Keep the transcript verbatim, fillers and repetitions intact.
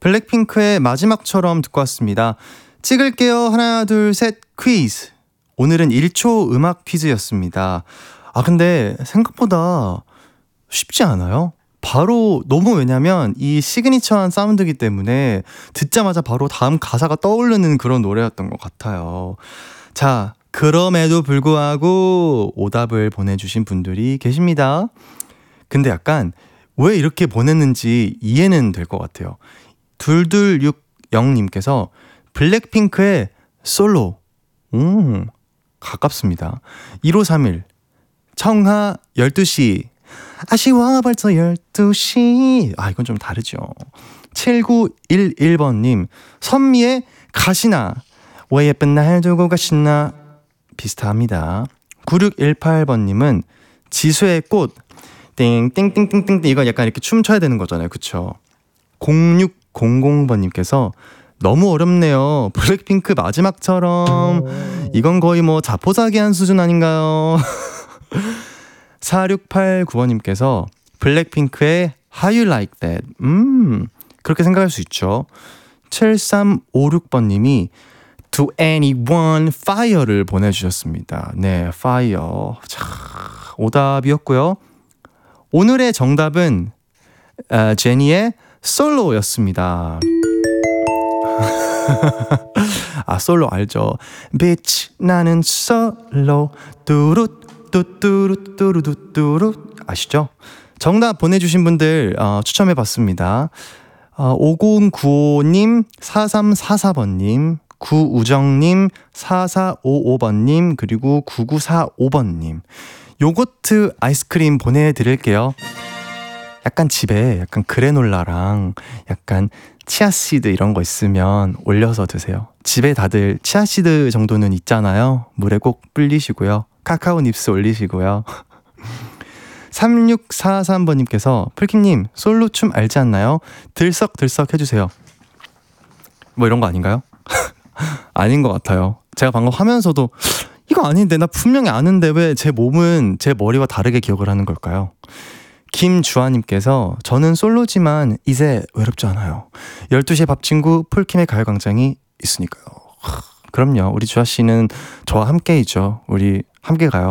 블랙핑크의 마지막처럼 듣고 왔습니다. 찍을게요. 하나 둘 셋 퀴즈. 오늘은 일 초 음악 퀴즈였습니다. 아 근데 생각보다 쉽지 않아요? 바로 너무 왜냐면 이 시그니처한 사운드이기 때문에 듣자마자 바로 다음 가사가 떠오르는 그런 노래였던 것 같아요. 자, 그럼에도 불구하고 오답을 보내주신 분들이 계십니다. 근데 약간 왜 이렇게 보냈는지 이해는 될 것 같아요. 둘둘육영님께서 블랙핑크의 솔로. 음, 가깝습니다. 일오삼일 청하 열두 시. 아쉬워 벌써 열두 시. 아 이건 좀 다르죠. 칠구일일번님 선미의 가시나. 왜 예쁜 날 두고 가시나. 비슷합니다. 구육일팔번님은 지수의 꽃. 띵띵띵띵띵. 이건 약간 이렇게 춤춰야 되는 거잖아요. 그쵸? 공육공공번님께서 너무 어렵네요. 블랙핑크 마지막처럼. 이건 거의 뭐 자포자기한 수준 아닌가요? 사육팔구번님께서 블랙핑크의 How You Like That. 음, 그렇게 생각할 수 있죠. 칠삼오육번님이 To Anyone Fire를 보내주셨습니다. 네, Fire. 자, 오답이었고요. 오늘의 정답은 어, 제니의 솔로였습니다. 아 솔로 알죠? Bitch 나는 솔로 뚜룻 뚜뚜루 뚜루두 뚜루. 아시죠? 정답 보내주신 분들 어, 추첨해봤습니다. 어, 오공구오님 사삼사사번님 구우정님 사사오오번님 그리고 구구사오번님 요거트 아이스크림 보내드릴게요. 약간 집에 약간 그래놀라랑 약간 치아씨드 이런 거 있으면 올려서 드세요. 집에 다들 치아씨드 정도는 있잖아요. 물에 꼭 불리시고요. 카카오 닙스 올리시고요. 삼육사삼번님께서 풀킴님 솔로 춤 알지 않나요? 들썩들썩 해주세요. 뭐 이런 거 아닌가요? 아닌 것 같아요. 제가 방금 하면서도 이거 아닌데 나 분명히 아는데 왜 제 몸은 제 머리와 다르게 기억을 하는 걸까요? 김주아님께서 저는 솔로지만 이제 외롭지 않아요. 열두 시에 밥친구 풀킴의 가요광장이 있으니까요. 그럼요. 우리 주아씨는 저와 함께이죠. 우리 함께 가요.